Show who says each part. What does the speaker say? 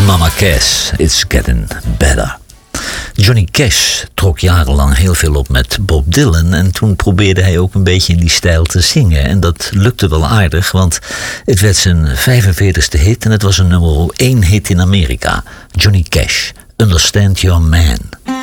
Speaker 1: Mama Cass, It's Getting Better. Johnny Cash trok jarenlang heel veel op met Bob Dylan en toen probeerde hij ook een beetje in die stijl te zingen. En dat lukte wel aardig, want het werd zijn 45ste hit en het was een nummer 1 hit in Amerika. Johnny Cash, Understand Your Man.